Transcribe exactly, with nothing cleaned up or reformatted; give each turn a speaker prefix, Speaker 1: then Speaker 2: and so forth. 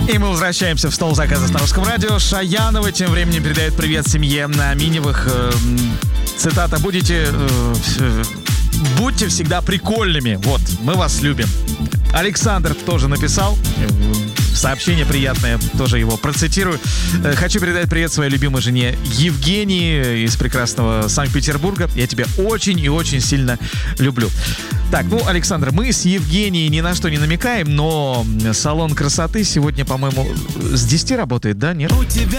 Speaker 1: И мы возвращаемся в стол заказов на Русском радио. Шаянова тем временем передает привет семье на Миневых. Цитата: будете, будьте всегда прикольными. Вот, мы вас любим. Александр тоже написал сообщение приятное, тоже его процитирую. Хочу передать привет своей любимой жене Евгении из прекрасного Санкт-Петербурга. Я тебя очень и очень сильно люблю. Так, ну, Александр, мы с Евгенией ни на что не намекаем, но салон красоты сегодня, по-моему, с десяти работает, да? Нет?